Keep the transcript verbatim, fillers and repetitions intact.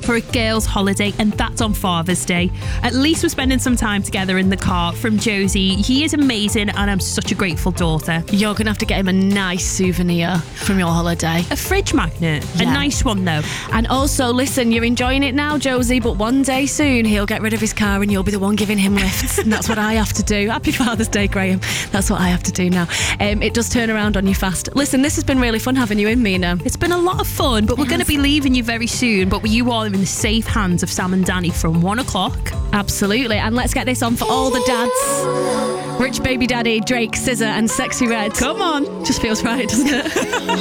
for a girls' holiday, and that's on Father's Day. At least we're spending some time together in the car. From Josie, he is amazing and I'm such a grateful daughter. You're going to have to get him a nice souvenir from your holiday. A fridge magnet. Yeah. A nice one though. And also, listen, you're enjoying it now, Josie, but one day soon he'll get rid of his car and you'll be the one giving him lifts. And that's what I have to do. Happy Father's Day, Graham. That's what I have to do now. Um, it does turn around on you fast. Listen, this has been really fun having you in, Mina. It's been a lot of fun, but we're Yes. going to be leaving you very soon. But you are in the safe hands of Sam and Danny from one o'clock. Absolutely. And let's get this on for all the dads. Rich Baby Daddy, Drake, Scissor and Sexy Red. Come on. Just feels right, doesn't it?